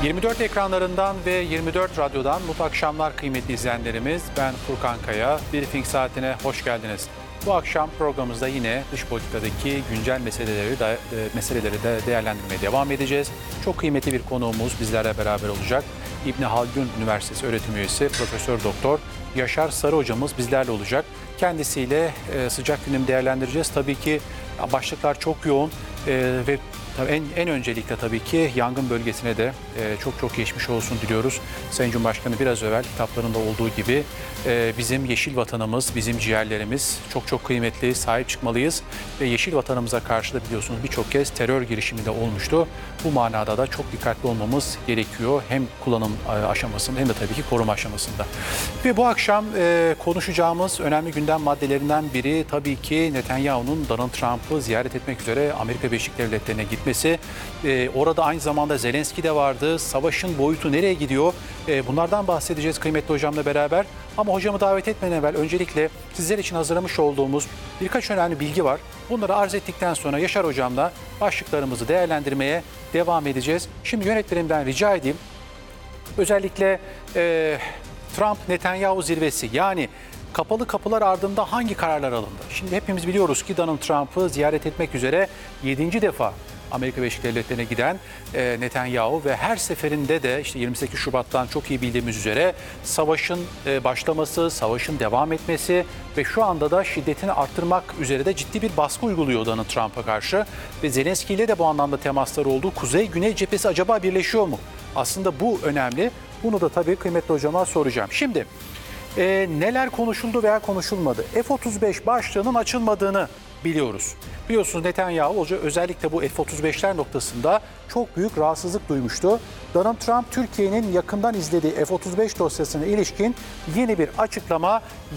24 ekranlarından ve 24 radyodan mutlu akşamlar kıymetli izleyenlerimiz. Ben Furkan Kaya. Briefing saatine hoş geldiniz. Bu akşam programımızda yine dış politikadaki güncel meseleleri de değerlendirmeye devam edeceğiz. Çok kıymetli bir konuğumuz bizlerle beraber olacak. İbni Haldun Üniversitesi öğretim üyesi Profesör Doktor Yaşar Sarı hocamız bizlerle olacak. Kendisiyle sıcak gündemi değerlendireceğiz. Tabii ki başlıklar çok yoğun ve en öncelikle tabii ki yangın bölgesine de çok geçmiş olsun diliyoruz. Sayın Cumhurbaşkanı biraz evvel kitaplarında olduğu gibi bizim yeşil vatanımız, bizim ciğerlerimiz çok kıymetli, sahip çıkmalıyız. Ve yeşil vatanımıza karşı da biliyorsunuz birçok kez terör girişiminde olmuştu. Bu manada da çok dikkatli olmamız gerekiyor. Hem kullanım aşamasında hem de tabii ki koruma aşamasında. Ve bu akşam konuşacağımız önemli gündem maddelerinden biri tabii ki Netanyahu'nun Donald Trump'ı ziyaret etmek üzere Amerika Birleşik Devletleri'ne gitmesi. Orada aynı zamanda Zelenski de vardı. Savaşın boyutu nereye gidiyor? Bunlardan bahsedeceğiz kıymetli hocamla beraber. Ama hocamı davet etmeden evvel öncelikle sizler için hazırlamış olduğumuz birkaç önemli bilgi var. Bunları arz ettikten sonra Yaşar hocamla başlıklarımızı değerlendirmeye devam edeceğiz. Şimdi yönetmenimden rica edeyim. Özellikle Trump-Netanyahu zirvesi, yani kapalı kapılar ardında hangi kararlar alındı? Şimdi hepimiz biliyoruz ki Donald Trump'ı ziyaret etmek üzere 7. defa Amerika Birleşik Devletleri'ne giden Netanyahu ve her seferinde de işte 28 Şubat'tan çok iyi bildiğimiz üzere savaşın başlaması, savaşın devam etmesi ve şu anda da şiddetini arttırmak üzere de ciddi bir baskı uyguluyor Donald Trump'a karşı. Ve Zelenski ile de bu anlamda temaslar oldu. Kuzey-Güney cephesi acaba birleşiyor mu? Aslında bu önemli. Bunu da tabii kıymetli hocama soracağım. Şimdi neler konuşuldu veya konuşulmadı? F-35 başlığının açılmadığını biliyoruz. Biliyorsunuz Netanyahu özellikle bu F-35'ler noktasında çok büyük rahatsızlık duymuştu. Donald Trump Türkiye'nin yakından izlediği F-35 dosyasına ilişkin yeni bir açıklama